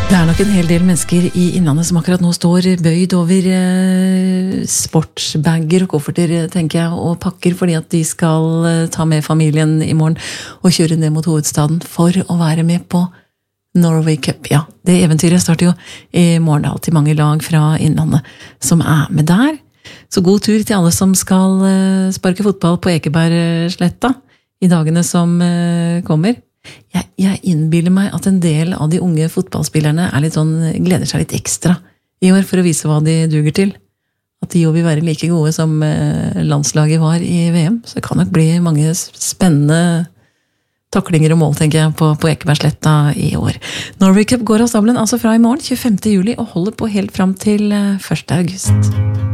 Det nok en hel del mennesker i Innlandet som akkurat nå står bøyd over sportsbager og kofferter, tenker jeg, og pakker fordi at de skal ta med familien i morgen og kjøre ned mot hovedstaden for å være med på Norway Cup. Ja, det eventyret starter jo i morgen, alltid mange lag fra Innlandet som med der. Så god tur til alle som skal sparke fotball på Ekebergsletta i dagene som kommer. Jeg innbiller meg at en del av de unge fotballspillerne litt sånn, gleder seg litt ekstra i år for å vise hva de duger til. At de jo vil være like gode som landslaget var i VM. Så det kan nok bli mange spennende taklinger og mål, tenker jeg, på Ekebergsletta i år. Norway Cup går av stabelen altså fra i morgen, 25. juli, og holder på helt fram til 1. august.